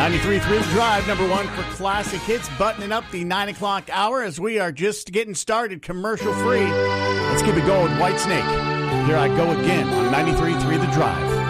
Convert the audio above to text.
93.3 The Drive, number one for classic hits, buttoning up the 9 o'clock hour as we are just getting started, commercial free. Let's keep it going, Whitesnake. Here I go again on 93.3 The Drive.